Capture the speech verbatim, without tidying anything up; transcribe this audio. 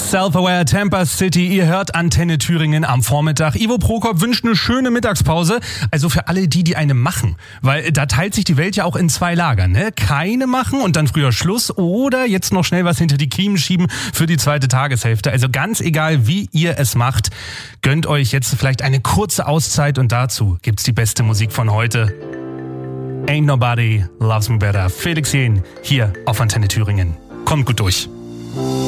Self-Aware, Tampa City, ihr hört Antenne Thüringen am Vormittag. Ivo Prokop wünscht eine schöne Mittagspause, also für alle die, die eine machen. Weil da teilt sich die Welt ja auch in zwei Lager, ne? Keine machen und dann früher Schluss oder jetzt noch schnell was hinter die Kiemen schieben für die zweite Tageshälfte. Also ganz egal, wie ihr es macht, gönnt euch jetzt vielleicht eine kurze Auszeit und dazu gibt's die beste Musik von heute. Ain't Nobody Loves Me Better. Felix Jähn hier auf Antenne Thüringen. Kommt gut durch.